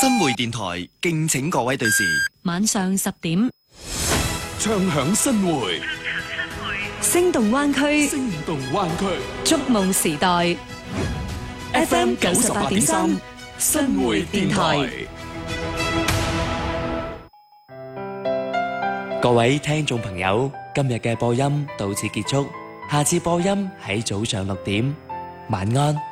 新會電台敬請各位對視。 晚上10點， 唱響新會， 聲動灣區， 聲動灣區， 觸夢時代 ，FM 98.3 新會電台。 各位聽眾朋友，今日嘅播音到此結束，下次播音喺早上6點，晚安。